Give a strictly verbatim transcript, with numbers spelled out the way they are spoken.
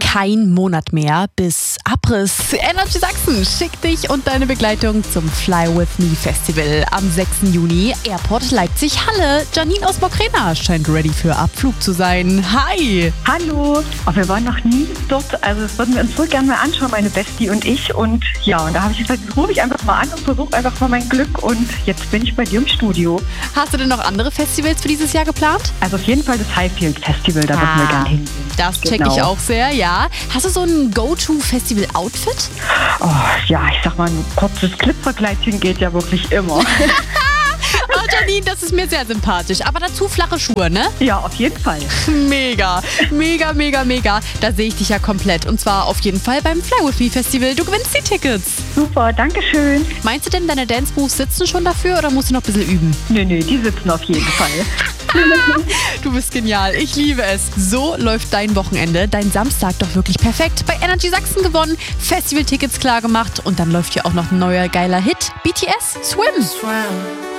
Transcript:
kein Monat mehr bis Abriss. Energy Sachsen schickt dich und deine Begleitung zum Fly With Me Festival am sechsten Juni. Airport Leipzig-Halle. Janine aus Mokrena scheint ready für Abflug zu sein. Hi! Hallo! Oh, wir waren noch nie dort, also das würden wir uns so gerne mal anschauen, meine Bestie und ich. Und ja, und da habe ich gesagt, jetzt rufe ich einfach mal an und versuche einfach mal mein Glück. Und jetzt bin ich bei dir im Studio. Hast du denn noch andere Festivals für dieses Jahr geplant? Also auf jeden Fall das Highfield Festival, da Ah, würden wir gerne hingehen. Das check Genau. ich auch sehr, ja. Hast du so ein Go-To-Festival-Outfit? Oh, ja, ich sag mal, ein kurzes Glitterkleidchen geht ja wirklich immer. Oh, Janine, das ist mir sehr sympathisch. Aber dazu flache Schuhe, ne? Ja, auf jeden Fall. Mega, mega, mega, mega. Da sehe ich dich ja komplett. Und zwar auf jeden Fall beim Fly With Me Festival. Du gewinnst die Tickets. Super, danke schön. Meinst du denn, deine Dance Moves sitzen schon dafür oder musst du noch ein bisschen üben? Nee, nee, die sitzen auf jeden Fall. Du bist genial. Ich liebe es. So läuft dein Wochenende, dein Samstag doch wirklich perfekt. Bei Energy Sachsen gewonnen, Festival-Tickets klar gemacht und dann läuft hier auch noch ein neuer geiler Hit. B T S, Swim.